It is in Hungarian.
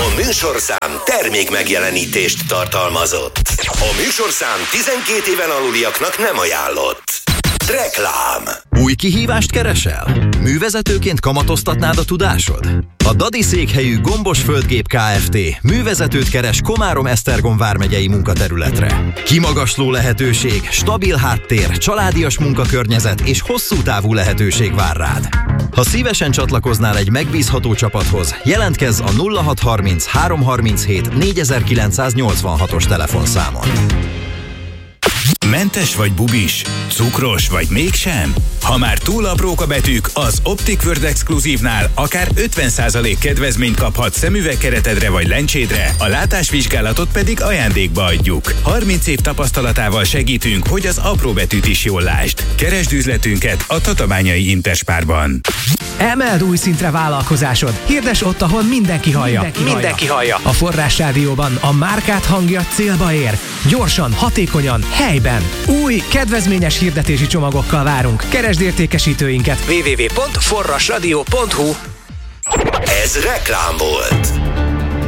műsorszám termék megjelenítést tartalmazott. A műsorszám 12 éven aluliaknak nem ajánlott. Reklám. Új kihívást keresel? Művezetőként kamatoztatnád a tudásod? A Dadi székhelyű Gombos Földgép Kft. Művezetőt keres Komárom-Esztergom vármegyei munkaterületre. Kimagasló lehetőség, stabil háttér, családias munkakörnyezet és hosszú távú lehetőség vár rád. Ha szívesen csatlakoznál egy megbízható csapathoz, jelentkezz a 0630 337 4986-os telefonszámon. Mentes vagy bubis? Cukros vagy mégsem? Ha már túl aprók a betűk, az Optic World Exclusívnál akár 50% kedvezményt kaphat szemüvegkeretedre vagy lencsédre, a látásvizsgálatot pedig ajándékba adjuk. 30 év tapasztalatával segítünk, hogy az apró betűt is jól lásd. Keresd üzletünket a Tatabányai Interspárban. Emeld új szintre vállalkozásod. Hirdes ott, ahol mindenki hallja. Mindenki hallja. A Forrás Rádióban a márkád hangja célba ér. Gyorsan, hatékonyan, helyben. Új, kedvezményes hirdetési csomagokkal várunk. Keresd értékesítőinket www.forrasradio.hu. Ez reklám volt.